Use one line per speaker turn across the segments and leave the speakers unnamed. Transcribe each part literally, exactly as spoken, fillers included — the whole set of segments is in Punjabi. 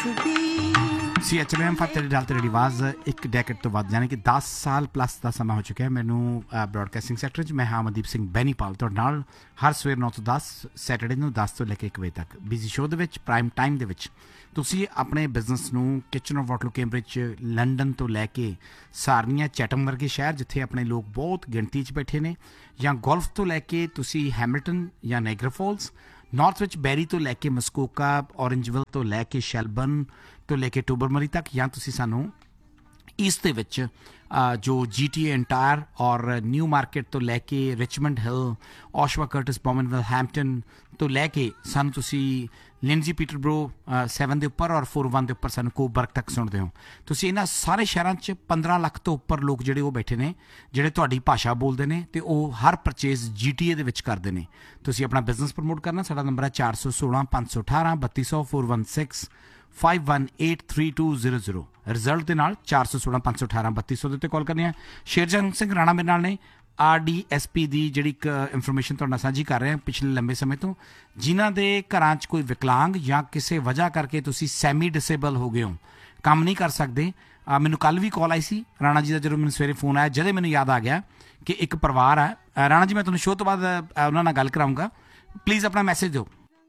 ਸੀ ਐਚ ਐਮ ਫਤਿਹ ਡਾਲ ਤੇ ਰਿਵਾਜ਼ ਇੱਕ ਡੈਕੇਡ ਤੋਂ ਵੱਧ ਯਾਨੀ ਕਿ ਦਸ ਸਾਲ ਪਲੱਸ ਦਾ ਸਮਾਂ ਹੋ ਚੁੱਕਿਆ ਮੈਨੂੰ ਬ੍ਰੌਡਕਾਸਟਿੰਗ ਸੈਕਟਰ 'ਚ। ਮੈਂ ਹਾਂ ਅਮਨਦੀਪ ਸਿੰਘ ਬੈਨੀਪਾਲ ਤੁਹਾਡੇ ਨਾਲ ਹਰ ਸਵੇਰ ਨੌ ਤੋਂ ਦਸ ਸੈਟਰਡੇ ਨੂੰ ਦਸ ਤੋਂ ਲੈ ਕੇ ਇੱਕ ਵਜੇ ਤੱਕ ਬਿਜ਼ੀ ਸ਼ੋਅ ਦੇ ਵਿੱਚ ਪ੍ਰਾਈਮ ਟਾਈਮ ਦੇ ਵਿੱਚ ਤੁਸੀਂ ਆਪਣੇ ਬਿਜ਼ਨਸ ਨੂੰ kitchen of Waterloo Cambridge London ਤੋਂ ਲੈ ਕੇ ਸਾਰਨੀਆ ਚੈਟਮ ਵਰਗੇ ਸ਼ਹਿਰ ਜਿੱਥੇ ਆਪਣੇ ਲੋਕ ਬਹੁਤ ਗਿਣਤੀ 'ਚ ਬੈਠੇ ਨੇ, ਜਾਂ ਗੋਲਫ ਤੋਂ ਲੈ ਕੇ ਤੁਸੀਂ ਹੈਮਿਲਟਨ ਜਾਂ ਨਾਇਗਰਾ ਫਾਲਸ, ਨੌਰਥ ਵਿੱਚ ਬੈਰੀ ਤੋਂ ਲੈ ਕੇ ਮਸਕੋਕਾ, ਔਰੰਜਵਿਲ ਤੋਂ ਲੈ ਕੇ ਸ਼ੈਲਬਰਨ ਤੋਂ ਲੈ ਕੇ ਟੂਬਰਮਰੀ ਤੱਕ, ਜਾਂ ਤੁਸੀਂ ਸਾਨੂੰ ਈਸਟ ਦੇ ਵਿੱਚ ਜੋ ਜੀ ਟੀ ਏ ਇੰਟਾਇਰ ਔਰ ਨਿਊ ਮਾਰਕੀਟ ਤੋਂ ਲੈ ਕੇ ਰਿਚਮੰਡ ਹਿੱਲ, ਓਸ਼ਵਾ ਕਰਟਿਸ, ਬੋਮਨਵਿਲ, ਹੈਂਪਟਨ ਤੋਂ ਲੈ ਕੇ ਸਾਨੂੰ ਤੁਸੀਂ ਲਿੰਡਜ਼ੀ ਪੀਟਰਬਰੋ ਸੈਵਨ ਦੇ ਉੱਪਰ ਔਰ ਫੋਰ ਵਨ ਦੇ ਉੱਪਰ ਸਾਨੂੰ ਕੋਬਰਗ ਤੱਕ ਸੁਣਦੇ ਹੋ। ਤੁਸੀਂ ਇਹਨਾਂ ਸਾਰੇ ਸ਼ਹਿਰਾਂ 'ਚ ਪੰਦਰਾਂ ਲੱਖ ਤੋਂ ਉੱਪਰ ਲੋਕ ਜਿਹੜੇ ਉਹ ਬੈਠੇ ਨੇ ਜਿਹੜੇ ਤੁਹਾਡੀ ਭਾਸ਼ਾ ਬੋਲਦੇ ਨੇ ਅਤੇ ਉਹ ਹਰ ਪਰਚੇਜ਼ ਜੀ ਟੀ ਏ ਦੇ ਵਿੱਚ ਕਰਦੇ ਨੇ। ਤੁਸੀਂ ਆਪਣਾ ਬਿਜ਼ਨਸ ਪ੍ਰਮੋਟ ਕਰਨਾ, ਸਾਡਾ ਨੰਬਰ ਹੈ ਚਾਰ ਸੌ ਸੋਲਾਂ ਪੰਜ ਸੌ ਅਠਾਰਾਂ ਬੱਤੀ ਸੌ four one six five one eight three two zero zero result ਦੇ ਨਾਲ ਚਾਰ ਸੌ ਸੋਲਾਂ ਪੰਜ ਸੌ ਅਠਾਰਾਂ ਬੱਤੀ ਸੌ ਦੇ ਉੱਤੇ ਕਾਲ ਕਰਨੀ ਹੈ। ਸ਼ੇਰਜੰਗ ਸਿੰਘ ਰਾਣਾ ਮੇਰੇ ਨਾਲ ਨੇ, ਆਰ ਡੀ ਐਸ ਪੀ ਦੀ ਜਿਹੜੀ ਇੱਕ ਇਨਫੋਰਮੇਸ਼ਨ ਤੁਹਾਡੇ ਨਾਲ ਸਾਂਝੀ ਕਰ ਰਹੇ ਹਾਂ ਪਿਛਲੇ ਲੰਬੇ ਸਮੇਂ ਤੋਂ, ਜਿਨ੍ਹਾਂ ਦੇ ਘਰਾਂ 'ਚ ਕੋਈ ਵਿਕਲਾਂਗ ਜਾਂ ਕਿਸੇ ਵਜ੍ਹਾ ਕਰਕੇ ਤੁਸੀਂ ਸੈਮੀ ਡਿਸੇਬਲ ਹੋ ਗਏ ਹੋ, ਕੰਮ ਨਹੀਂ ਕਰ ਸਕਦੇ। ਮੈਨੂੰ ਕੱਲ੍ਹ ਵੀ ਕਾਲ ਆਈ ਸੀ ਰਾਣਾ ਜੀ ਦਾ, ਜਦੋਂ ਮੈਨੂੰ ਸਵੇਰੇ ਫੋਨ ਆਇਆ ਜਦੇ ਮੈਨੂੰ ਯਾਦ ਆ ਗਿਆ ਕਿ ਇੱਕ ਪਰਿਵਾਰ ਹੈ। ਰਾਣਾ ਜੀ ਮੈਂ ਤੁਹਾਨੂੰ ਸ਼ੋਅ ਤੋਂ ਬਾਅਦ ਉਹਨਾਂ ਨਾਲ ਗੱਲ ਕਰਾਊਂਗਾ, ਪਲੀਜ਼ ਆਪਣਾ ਮੈਸੇਜ ਦਿਓ।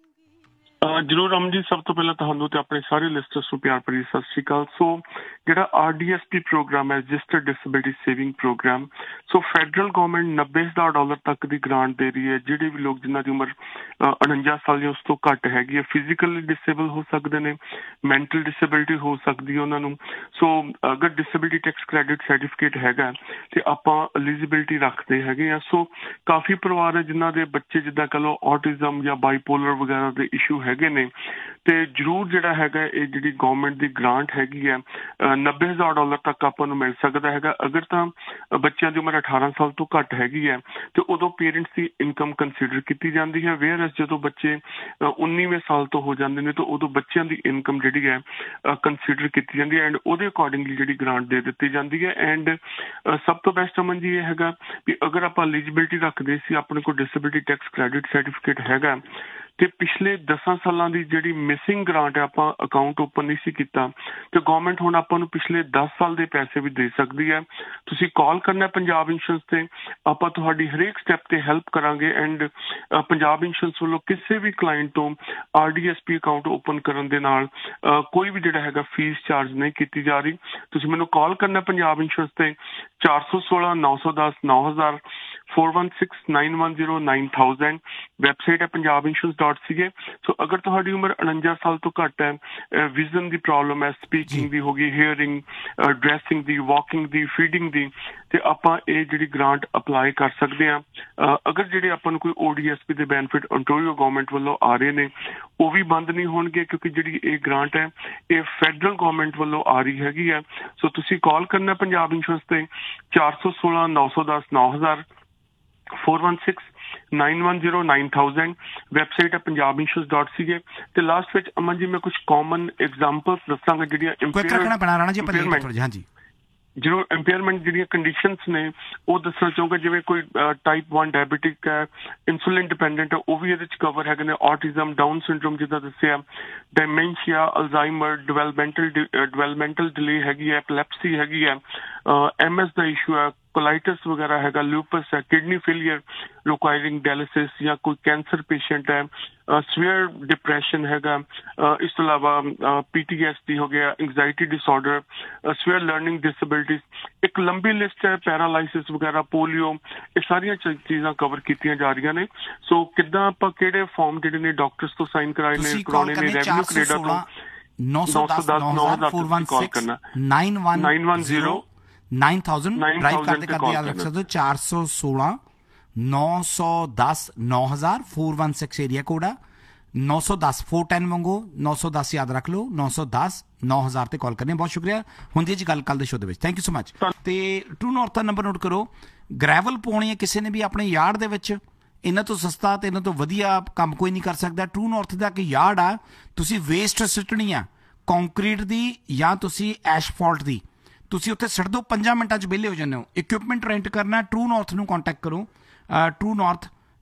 ਜ਼ਰੂਰ ਅਮਨ ਜੀ, ਸਭ ਤੋਂ ਪਹਿਲਾਂ ਤੁਹਾਨੂੰ ਤੇ ਆਪਣੇ ਸਾਰੇ ਲਿਸਟਰਸ ਨੂੰ ਪਿਆਰ ਭਰੀ ਸਤਿ ਸ਼੍ਰੀ ਅਕਾਲ। ਸੋ ਜਿਹੜਾ R D S P programme ਹੈ, ਰਜਿਸਟਰਡ ਡਿਸੇਬਿਲਿਟੀ ਸੇਵਿੰਗ ਪ੍ਰੋਗਰਾਮ, ਸੋ ਫੈਡਰਲ ਗੌਰਮੈਂਟ ਨੱਬੇ ਹਜ਼ਾਰ ਡਾਲਰ ਤੱਕ ਦੀ ਗ੍ਰਾਂਟ ਦੇ ਰਹੀ ਹੈ ਜਿਹੜੇ ਵੀ ਲੋਕ ਜਿਨ੍ਹਾਂ ਦੀ ਉਮਰ ਉਣੰਜਾ ਸਾਲ ਜਾਂ ਉਸ ਤੋਂ ਘੱਟ ਹੈਗੀ ਹੈ। ਫਿਜ਼ੀਕਲੀ ਡਿਸੇਬਲ ਹੋ ਸਕਦੇ ਨੇ, ਮੈਂਟਲ ਡਿਸੇਬਿਲਿਟੀ ਹੋ ਸਕਦੀ ਹੈ ਉਹਨਾਂ ਨੂੰ। ਸੋ ਅਗਰ ਡਿਸੇਬਿਲਿਟੀ ਟੈਕਸ ਕ੍ਰੈਡਿਟ ਸਰਟੀਫਿਕੇਟ ਹੈਗਾ ਤੇ ਆਪਾਂ ਐਲੀਜੀਬਿਲਿਟੀ ਰੱਖਦੇ ਹੈਗੇ ਆ। ਸੋ ਕਾਫੀ ਪਰਿਵਾਰ ਹੈ ਜਿਨ੍ਹਾਂ ਦੇ ਬੱਚੇ ਜਿੱਦਾਂ ਕਹ ਲਓ ਔਟਿਜ਼ਮ ਜਾਂ ਬਾਈਪੋਲਰ ਵਗੈਰਾ ਦੇ ਇਸ਼ੂ ਹੈਗੇ ਨੇ, ਤੇ ਜ਼ਰੂਰ ਜਿਹੜਾ ਹੈਗਾ ਇਹ ਜਿਹੜੀ ਗੌਰਮੈਂਟ ਦੀ ਗ੍ਰਾਂਟ ਹੈਗੀ ਹੈ ਨੱਬੇ ਹਜ਼ਾਰ ਡਾਲਰ ਤੱਕ ਆਪਾਂ ਨੂੰ ਮਿਲ ਸਕਦਾ ਹੈਗਾ। ਅਗਰ ਤਾਂ ਬੱਚਿਆਂ ਦੀ ਉਮਰ ਅਠਾਰਾਂ ਸਾਲ ਤੋਂ ਘੱਟ ਹੈਗੀ ਹੈ ਤੇ ਉਦੋਂ ਪੇਰੈਂਟਸ ਦੀ ਇਨਕਮ ਕੰਸੀਡਰ ਕੀਤੀ ਜਾਂਦੀ ਹੈ। ਵੇਅਰ ਜਦੋਂ ਬੱਚੇ ਉੱਨੀਵੇਂ ਸਾਲ ਤੋਂ ਹੋ ਜਾਂਦੇ ਨੇ ਤਾਂ ਉਦੋਂ ਬੱਚਿਆਂ ਦੀ ਇਨਕਮ ਜਿਹੜੀ ਹੈ ਕੰਸੀਡਰ ਕੀਤੀ ਜਾਂਦੀ ਹੈ ਐਂਡ ਉਹਦੇ ਅਕੋਰਡਿੰਗਲੀ ਜਿਹੜੀ ਗ੍ਰਾਂਟ ਦੇ ਦਿੱਤੀ ਜਾਂਦੀ ਹੈ। ਐਂਡ ਸਭ ਤੋਂ ਬੈਸਟ ਅਮਨ ਜੀ ਇਹ ਹੈਗਾ ਵੀ ਅਗਰ ਆਪਾਂ ਐਲੀਜੀਬਿਲਿਟੀ ਰੱਖਦੇ ਸੀ, ਆਪਣੇ ਕੋਲ ਡਿਸੇਬਿਲਿਟੀ ਟੈਕਸ ਕ੍ਰੈਡਿਟ ਸਰਟੀਫਿਕੇਟ ਹੈਗਾ ਤੇ ਪਿਛਲੇ ਦਸਾਂ ਸਾਲਾਂ ਦੀ ਜਿਹੜੀ ਮਿਸਿੰਗ ਗ੍ਰਾਂਟ ਹੈ ਆਪਾਂ ਅਕਾਊਂਟ ਓਪਨ ਨਹੀਂ ਸੀ ਕੀਤਾ ਤੇ ਗੌਰਮੈਂਟ ਹੁਣ ਆਪਾਂ ਨੂੰ ਪਿਛਲੇ ਦਸ ਸਾਲ ਦੇ ਪੈਸੇ ਵੀ ਦੇ ਸਕਦੀ ਹੈ। ਤੁਸੀਂ ਕਾਲ ਕਰਨਾ ਪੰਜਾਬ ਇੰਸ਼ੋਰੈਂਸ ਤੇ, ਆਪਾਂ ਤੁਹਾਡੀ ਹਰੇਕ ਸਟੈਪ ਤੇ ਹੈਲਪ ਕਰਾਂਗੇ। ਐਂਡ ਪੰਜਾਬ ਇੰਸ਼ੋਰੈਂਸ ਵੱਲੋਂ ਕਿਸੇ ਵੀ ਕਲਾਇੰਟ ਤੋਂ R D S P account open ਕਰਨ ਦੇ ਨਾਲ ਕੋਈ ਵੀ ਜਿਹੜਾ ਹੈਗਾ ਫੀਸ ਚਾਰਜ ਨਹੀਂ ਕੀਤੀ ਜਾ ਰਹੀ। ਤੁਸੀਂ ਮੈਨੂੰ ਕਾਲ ਕਰਨਾ ਪੰਜਾਬ ਇੰਸ਼ੋਰੈਂਸ ਤੇ ਚਾਰ ਸੌ ਸੋਲਾਂ ਨੌ ਸੌ ਦਸ ਨੌ ਹਜ਼ਾਰ four one six nine one zero nine thousand website ਹੈ ਪੰਜਾਬ ਇੰਸ਼ੋਰੈਂਸ ਡਾਟ ਸੀ ਏ। ਸੋ ਅਗਰ ਤੁਹਾਡੀ ਉਮਰ ਉਣੰਜਾ ਸਾਲ ਤੋਂ ਘੱਟ ਹੈ, ਵਿਜ਼ਨ ਦੀ ਪ੍ਰੋਬਲਮ ਹੈ, ਸਪੀਕਿੰਗ ਦੀ ਹੋ ਗਈ, ਹੀਅਰਿੰਗ, ਡਰੈਸਿੰਗ ਦੀ, ਵਾਕਿੰਗ ਦੀ, ਫੀਡਿੰਗ ਦੀ, ਤੇ ਆਪਾਂ ਇਹ ਜਿਹੜੀ ਗ੍ਰਾਂਟ ਅਪਲਾਈ ਕਰ ਸਕਦੇ ਹਾਂ। ਅਗਰ ਜਿਹੜੇ ਆਪਾਂ ਨੂੰ ਕੋਈ ਓ ਡੀ ਐਸ ਪੀ ਦੇ ਬੈਨੀਫਿਟ ontario ਗੌਰਮੈਂਟ ਵੱਲੋਂ ਆ ਰਹੇ ਨੇ ਉਹ ਵੀ ਬੰਦ ਨਹੀਂ ਹੋਣਗੇ, ਕਿਉਂਕਿ ਜਿਹੜੀ ਇਹ ਗ੍ਰਾਂਟ ਹੈ ਇਹ ਫੈਡਰਲ ਗੌਰਮੈਂਟ ਵੱਲੋਂ ਆ ਰਹੀ ਹੈਗੀ ਹੈ। ਸੋ ਤੁਸੀਂ ਕਾਲ ਕਰਨਾ ਪੰਜਾਬ ਇੰਸ਼ੋਰੈਂਸ ਤੇ ਚਾਰ ਸੌ ਸੋਲਾਂ ਨੌ ਸੌ ਦਸ ਨੌ ਹਜ਼ਾਰ four one six nine one zero nine thousand website ਹੈ ਪੰਜਾਬ ਇੰਸ਼ੋਰੈਂਸ ਡਾਟ ਸੀ ਏ। ਤੇ ਲਾਸਟ ਵਿੱਚ ਅਮਨ ਜੀ ਮੈਂ ਕੁਝ ਕਾਮਨ ਐਗਜ਼ਾਮਪਲਸ ਦੱਸਾਂਗਾ ਜਿਹੜੀਆਂ ਜ਼ਰੂਰ ਇੰਪੇਅਰਮੈਂਟ ਜਿਹੜੀਆਂ ਕੰਡੀਸ਼ਨਸ ਨੇ ਉਹ ਦੱਸਣਾ ਚਾਹੂੰਗਾ। ਜਿਵੇਂ ਕੋਈ ਟਾਈਪ ਵਨ ਡਾਇਬੀਟਿਕ ਹੈ, ਇਨਸੂਲਿਨ ਡਿਪੈਂਡੈਂਟ ਹੈ, ਉਹ ਵੀ ਇਹਦੇ ਚ ਕਵਰ ਹੈਗੇ ਨੇ। ਔਟਿਜ਼ਮ, ਡਾਊਨ ਸਿੰਡਰੋਮ ਜਿੱਦਾਂ ਦੱਸਿਆ, ਡਾਇਮੈਂਸ਼ੀਆ, ਅਲਜ਼ਾਈਮਰ, ਡਿਵੈਲਪਮੈਂਟਲ ਡਿਵੈਲਪਮੈਂਟਲ ਡਿਲੇ ਹੈਗੀ ਹੈ, ਐਪਲੈਪਸੀ ਹੈਗੀ ਹੈ, ਐਮ ਐਸ ਦਾ ਇਸ਼ੂ ਹੈ, ਕੋਲਾਈਟਸ ਵਗੈਰਾ ਹੈਗਾ, ਲਿਊਪਸ ਹੈ, ਕਿਡਨੀ ਫੇਲੀਅਰ ਰਿਕੁਆਇਰਿੰਗ ਡਾਇਲਿਸਿਸ, ਜਾਂ ਕੋਈ ਕੈਂਸਰ ਪੇਸ਼ੈਂਟ ਹੈ, ਸਵੀਅਰ ਡਿਪਰੈਸ਼ਨ ਹੈਗਾ, ਇਸ ਤੋਂ ਇਲਾਵਾ ਪੀ ਟੀ ਐਸ ਡੀ ਹੋ ਗਿਆ, anxiety disorder, severe learning disabilities, ਇੱਕ ਲੰਬੀ ਲਿਸਟ ਹੈ, ਪੈਰਾਲਾਈਸਿਸ ਵਗੈਰਾ, ਪੋਲੀਓ, ਇਹ ਸਾਰੀਆਂ ਚੀਜ਼ਾਂ ਕਵਰ ਕੀਤੀਆਂ ਜਾ ਰਹੀਆਂ ਨੇ। ਸੋ ਕਿੱਦਾਂ ਆਪਾਂ ਕਿਹੜੇ ਫਾਰਮ ਜਿਹੜੇ ਨੇ ਡਾਕਟਰਸ ਤੋਂ ਸਾਈਨ ਕਰਾਏ ਨੇ, ਕਰਾਉਣੇ ਨੇ, ਰੈਵਨਿਊ ਕੈਨੇਡਾ ਤੋਂ ਨੌ ਸੌ ਦਸ ਨੌ ਹਜ਼ਾਰ ਕਾਲ ਕਰਨਾ nine one zero
nine thousand drive ਕਰਦੇ ਕਰਦੇ ਯਾਦ ਰੱਖ ਸਕਦੇ ਹੋ। ਚਾਰ ਸੌ ਸੋਲਾਂ ਨੌ ਸੌ ਦਸ ਨੌ ਹਜ਼ਾਰ four one six area code ਆ। ਨੌ ਸੌ ਦਸ ਫੋਰ ਟੈਨ ਮੰਗੋ, ਨੌ ਸੌ ਦਸ ਯਾਦ ਰੱਖ ਲਓ, ਨੌ ਸੌ ਦਸ ਨੌ ਹਜ਼ਾਰ ਤੇ ਕਾਲ ਕਰਨੀ। ਬਹੁਤ ਸ਼ੁਕਰੀਆ। ਹੁੰਦੀ ਜੀ ਗੱਲ ਕੱਲ ਦੇ ਸ਼ੋਅ ਦੇ ਵਿੱਚ। Thank you so much. ਤੇ ਟਰੂ ਨਾਰਥ ਦਾ ਨੰਬਰ ਨੋਟ ਕਰੋ। ਗ੍ਰੈਵਲ ਪਾਉਣੀ ਹੈ ਕਿਸੇ ਨੇ ਵੀ ਆਪਣੇ ਯਾਰਡ ਦੇ ਵਿੱਚ, ਇਹਨਾਂ ਤੋਂ ਸਸਤਾ ਤੇ ਇਹਨਾਂ ਤੋਂ ਵਧੀਆ ਕੰਮ ਕੋਈ ਨਹੀਂ ਕਰ ਸਕਦਾ। ਟਰੂ ਨਾਰਥ ਦਾ ਇੱਕ ਯਾਰਡ ਆ, ਤੁਸੀਂ ਵੇਸਟ ਸਿੱਟਣੀ ਆ ਕੰਕਰੀਟ ਦੀ ਜਾਂ ਤੁਸੀਂ ਐਸ਼ਫਾਲਟ ਦੀ, ਤੁਸੀਂ ਉੱਥੇ ਸਿੱਟ ਦਿਓ, ਪੰਜਾਂ ਮਿੰਟਾਂ 'ਚ ਵਿਹਲੇ ਹੋ ਜਾਂਦੇ ਹੋ। ਇਕੁਇਪਮੈਂਟ ਰੈਂਟ ਕਰਨਾ, ਟਰੂ ਨਾਰਥ ਨੂੰ ਕੰਟੈਕਟ ਕਰੋ। ਟਰੂ ਨਾਰਥ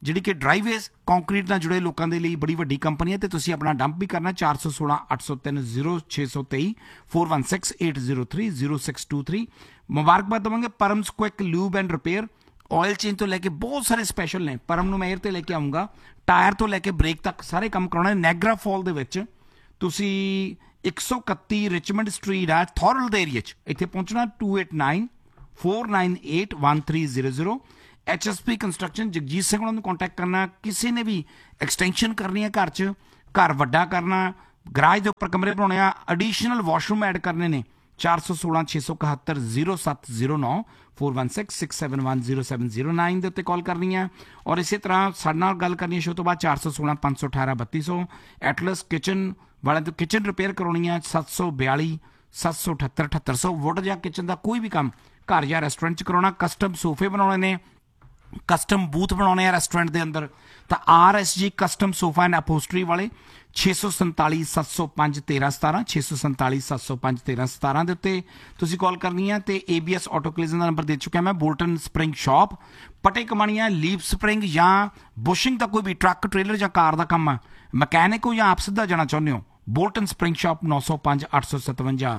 ਜਿਹੜੀ ਕਿ ਡਰਾਈਵੇਜ਼ ਕੰਕਰੀਟ ਨਾਲ ਜੁੜੇ ਲੋਕਾਂ ਦੇ ਲਈ ਬੜੀ ਵੱਡੀ ਕੰਪਨੀ ਹੈ, ਤੇ ਤੁਸੀਂ ਆਪਣਾ ਡੰਪ ਵੀ ਕਰਨਾ ਚਾਰ ਸੌ ਸੋਲਾਂ ਅੱਠ ਸੌ ਤਿੰਨ ਜ਼ੀਰੋ ਛੇ ਸੌ ਤੇਈ four one six eight zero three zero six two three. ਮੁਬਾਰਕਬਾਦ ਦੇਵਾਂਗੇ ਪਰਮਸ quick lube and repair, oil change ਤੋਂ ਲੈ ਕੇ ਬਹੁਤ ਸਾਰੇ ਸਪੈਸ਼ਲ ਨੇ। ਪਰਮ ਨੂੰ ਮੈਂ 에ਅਰ 'ਤੇ ਲੈ ਕੇ ਆਊਂਗਾ, ਟਾਇਰ ਤੋਂ ਲੈ ਕੇ ਬ੍ਰੇਕ ਤੱਕ ਸਾਰੇ ਕੰਮ ਕਰਾਉਣੇ। ਨੈਗਰਾ ਫਾਲ ਦੇ ਵਿੱਚ ਤੁਸੀਂ ਇੱਕ ਸੌ ਇਕੱਤੀ ਰਿਚਮੰਡ ਸਟਰੀਟ ਆ ਥੋਰਲ ਦੇ ਏਰੀਏ 'ਚ, ਇੱਥੇ ਪਹੁੰਚਣਾ to eight nine four nine eight one three zero zero. H S P construction Jagjit Singh ਉਹਨਾਂ ਨੂੰ ਕੰਟੈਕਟ ਕਰਨਾ। ਕਿਸੇ ਨੇ ਵੀ ਐਕਸਟੈਂਸ਼ਨ ਕਰਨੀ ਹੈ ਘਰ 'ਚ, ਘਰ ਵੱਡਾ ਕਰਨਾ, ਗਰਾਜ ਦੇ ਉੱਪਰ ਕਮਰੇ ਬਣਾਉਣੇ ਆ, ਐਡੀਸ਼ਨਲ ਵਾਸ਼ਰੂਮ ਐਡ ਕਰਨੇ ਨੇ, ਚਾਰ ਸੌ ਸੋਲਾਂ ਛੇ ਸੌ ਇਕਹੱਤਰ ਜ਼ੀਰੋ ਸੱਤ ਜ਼ੀਰੋ ਨੌ four one six six seven one zero seven zero nine ਦੇ ਉੱਤੇ ਕਾਲ ਕਰਨੀ ਹੈ। ਔਰ ਇਸੇ ਤਰ੍ਹਾਂ ਸਾਡੇ ਨਾਲ ਗੱਲ ਕਰਨੀ ਹੈ ਸ਼ੋਅ ਤੋਂ ਬਾਅਦ ਚਾਰ ਸੌ ਸੋਲਾਂ ਪੰਜ ਸੌ ਅਠਾਰਾਂ ਬੱਤੀ ਸੌ। ਐਟਲਸ ਕਿਚਨ ਵਾਲਿਆਂ ਤੋਂ ਕਿਚਨ ਰਿਪੇਅਰ ਕਰਾਉਣੀ ਹੈ, ਸੱਤ ਸੌ ਬਿਆਲੀ ਸੱਤ ਸੌ ਅਠੱਤਰ ਅਠੱਤਰ ਸੌ। ਵੁੱਡ ਜਾਂ ਕਿਚਨ ਦਾ ਕੋਈ ਵੀ ਕੰਮ ਘਰ ਜਾਂ ਰੈਸਟੋਰੈਂਟ 'ਚ ਕਰਾਉਣਾ, ਕਸਟਮ ਸੋਫੇ ਬਣਾਉਣੇ ਨੇ, ਕਸਟਮ ਬੂਥ ਬਣਾਉਣੇ ਆ ਰੈਸਟੋਰੈਂਟ ਦੇ ਅੰਦਰ, ਤਾਂ ਆਰ ਐਸ ਜੀ ਕਸਟਮ ਸੋਫਾ ਐਂਡ ਅਪੋਸਟਰੀ ਵਾਲੇ ਛੇ ਸੌ ਸੰਤਾਲੀ ਸੱਤ ਸੌ ਪੰਜ ਤੇਰਾਂ ਸਤਾਰਾਂ ਛੇ ਸੌ ਸੰਤਾਲੀ ਸੱਤ ਸੌ ਪੰਜ ਤੇਰਾਂ ਸਤਾਰਾਂ ਦੇ ਉੱਤੇ ਤੁਸੀਂ ਕਾਲ ਕਰਨੀ ਹੈ। ਤੇ A B S auto ਕਲੀਜ਼ਨ the number ਦੇ ਚੁੱਕਿਆ ਮੈਂ। Bolton spring shop, ਪਟੇ ਕਮਾਣੀਆਂ, leap spring ਜਾਂ ਬੁਸ਼ਿੰਗ ਦਾ ਕੋਈ ਵੀ ਟਰੱਕ ਟ੍ਰੇਲਰ ਜਾਂ ਕਾਰ ਦਾ ਕੰਮ ਆ, ਮਕੈਨਿਕ ਹੋ ਜਾਂ ਆਪ ਸਿੱਧਾ ਜਾਣਾ ਚਾਹੁੰਦੇ ਹੋ, ਬੋਲਟਨ ਸਪਰਿੰਗ ਸ਼ਾਪ ਨੌ ਸੌ ਪੰਜ ਅੱਠ ਸੌ ਸਤਵੰਜਾ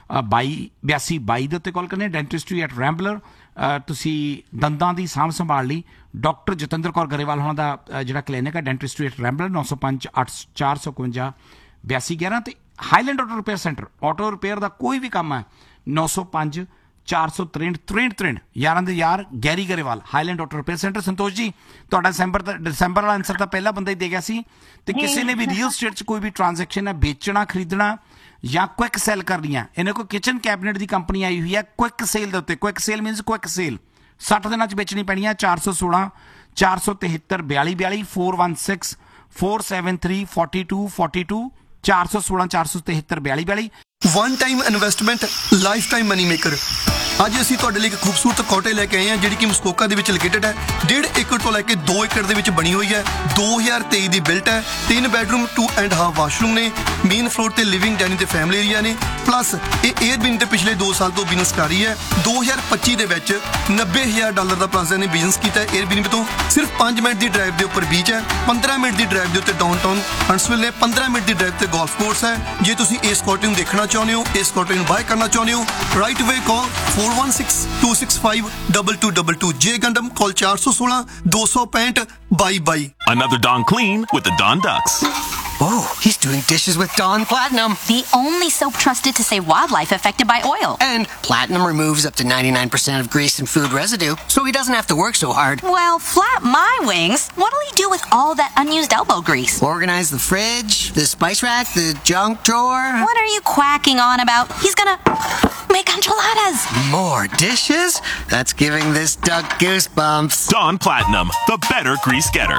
ਬਾਈ ਬਿਆਸੀ ਬਾਈ ਦੇ ਉੱਤੇ ਕਾਲ ਕਰਨੀ। ਡੈਂਟਿਸਟਰੀ ਐਟ ਰੈਂਬਲਰ, ਤੁਸੀਂ ਦੰਦਾਂ ਦੀ ਸਾਂਭ ਸੰਭਾਲ ਲਈ ਡਾਕਟਰ ਜਤਿੰਦਰ ਕੌਰ ਗਰੇਵਾਲ ਹੋਣਾ ਦਾ ਜਿਹੜਾ ਕਲੀਨਿਕ ਹੈ ਡੈਂਟਿਸਟਰੀ ਐਟ ਰੈਂਬਲਰ, ਨੌ ਸੌ ਪੰਜ ਅੱਠ ਚਾਰ ਸੌ ਇਕਵੰਜਾ ਬਿਆਸੀ ਗਿਆਰਾਂ। ਤੇ Highland auto repair centre, auto repair ਦਾ ਕੋਈ ਵੀ ਕੰਮ ਹੈ, ਨੌ ਸੌ ਪੰਜ ਚਾਰ ਸੌ ਤ੍ਰੇਹਠ ਤ੍ਰੇਹਠ ਤ੍ਰੇਹਠ ਯਾਰਾਂ ਦੇ ਯਾਰ Garry Grewal, Highland auto repair centre. Santosh ji ਤੁਹਾਡਾ ਦਸੰਬਰ ਦਾ ਦਸੰਬਰ ਵਾਲਾ ਆਨਸਰ ਤਾਂ ਪਹਿਲਾ ਬੰਦਾ ਹੀ ਦੇ ਗਿਆ ਸੀ। ਤੇ ਕਿਸੇ ਨੇ ਵੀ ਰੀਅਲ ਸਟੇਟ 'ਚ ਕੋਈ ਵੀ ਟ੍ਰਾਂਜੈਕਸ਼ਨ ਹੈ, ਵੇਚਣਾ ਖਰੀਦਣਾ ਜਾਂ ਕੁਇਕ ਸੇਲ ਕਰਨੀ ਹੈ, ਇਹਨਾਂ ਕੋਈ ਕਿਚਨ ਕੈਬਨਿਟ ਦੀ ਕੰਪਨੀ ਆਈ ਹੋਈ ਹੈ ਕੁਇਕ ਸੇਲ ਦੇ ਉੱਤੇ। Quick sale means quick sale ਸੱਠ ਦਿਨਾਂ 'ਚ ਵੇਚਣੀ ਪੈਣੀ ਹੈ। ਚਾਰ ਸੌ ਸੋਲਾਂ ਚਾਰ ਸੌ ਤਿਹੱਤਰ ਬਿਆਲੀ ਬਿਆਲੀ four one six four seven three forty to forty to ਚਾਰ ਸੌ ਸੋਲਾਂ ਚਾਰ ਸੌ ਤਿਹੱਤਰ ਬਿਆਲੀ ਬਿਆਲੀ।
One time investment life time money maker. ਅੱਜ ਅਸੀਂ ਤੁਹਾਡੇ ਲਈ ਇੱਕ ਖੂਬਸੂਰਤ ਕੋਟੇ ਲੈ ਕੇ ਆਏ ਹਾਂ ਜਿਹੜੀ ਕਿ ਮਸਕੋਕਾ ਦੇ ਵਿੱਚ ਲੋਕੇਟਡ ਹੈ। ਡੇਢ ਏਕੜ ਤੋਂ ਲੈ ਕੇ ਦੋ ਏਕੜ ਦੇ ਵਿੱਚ ਬਣੀ ਹੋਈ ਹੈ। ਦੋ ਹਜ਼ਾਰ ਤੇਈ ਦੀ ਬਿਲਟ ਹੈ। ਤਿੰਨ bedroom to and half washroom ਨੇ। ਮੇਨ ਫਲੋਰ ਤੇ ਲਿਵਿੰਗ ਡਾਈਨਿੰਗ ਤੇ ਫੈਮਿਲੀ ਏਰੀਆ ਨੇ। ਪਲੱਸ ਇਹ 에ਅਰਬੀਐਨ ਤੇ ਪਿਛਲੇ ਦੋ ਸਾਲ ਤੋਂ ਬਿਜ਼ਨਸ ਕਰ ਰਹੀ ਹੈ। ਦੋ ਹਜ਼ਾਰ ਪੱਚੀ ਦੇ ਵਿੱਚ ਨੱਬੇ ਹਜ਼ਾਰ ਡਾਲਰ ਦਾ ਪਲਾਜ਼ਾ ਨੇ ਬਿਜ਼ਨਸ ਕੀਤਾ ਹੈ 에ਅਰਬੀਐਨ ਤੋਂ। ਸਿਰਫ ਪੰਜ ਮਿੰਟ ਦੀ ਡਰਾਈਵ ਦੇ ਉੱਪਰ ਬੀਚ ਹੈ, ਪੰਦਰਾਂ ਮਿੰਟ ਦੀ ਡਰਾਈਵ ਦੇ ਉੱਤੇ ਡਾਊਨਟਾਊਨ ਹੰਟਸਵਿਲ ਨੇ, ਪੰਦਰਾਂ ਮਿੰਟ ਦੀ ਡਰਾਈਵ ਤੇ ਗੋਲਫ ਕੋਰਸ ਹੈ। ਜੇ ਤੁਸੀਂ ਇਸ ਕੋਟੇ ਨੂੰ ਦੇਖਣਾ ਚਾਹੁੰਦੇ ਹੋ, ਇਸ ਕੋਟੇ ਨੂੰ ਬਾਏ ਕਰਨਾ ਚਾਹੁੰਦੇ ਹੋ, ਰਾਈਟ ਵੇ ਕਾਲ four one six two six five two two two two। ਜੇ ਗੰਡਮ ਕਾਲ ਚਾਰ ਸੌ ਸੋਲਾਂ ਦੋ ਸੌ ਪੈਂਹਠ ਬਾਈ ਬਾਈ।
Another Dawn clean with the Dawn Ducks.
Oh, he's doing dishes with Dawn Platinum.
The only soap trusted to save wildlife affected by oil.
And Platinum removes up to ninety-nine percent of grease and food residue, so he doesn't have to work so hard.
Well, flap my wings. What'll he do with all that unused elbow grease?
Organize the fridge, the spice rack, the junk drawer.
What are you quacking on about? He's gonna make enchiladas.
More dishes? That's giving this duck goosebumps.
Dawn Platinum, the better grease getter.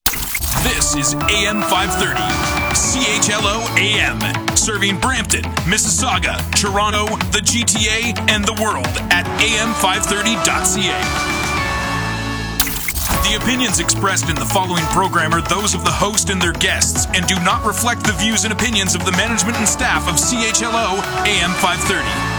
This is A M five thirty, C H L O A M, serving Brampton, Mississauga, Toronto, the G T A, and the world at A M five thirty dot C A. The opinions expressed in the following program are those of the host and their guests and do not reflect the views and opinions of the management and staff of C H L O A M five thirty.